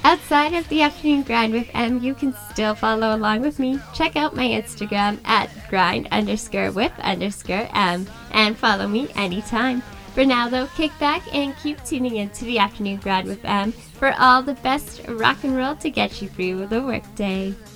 Outside of the afternoon grind with M, you can still follow along with me. Check out my Instagram at grind_with_M and follow me anytime. For now though, kick back and keep tuning in to the afternoon grind with M for all the best rock and roll to get you through the workday.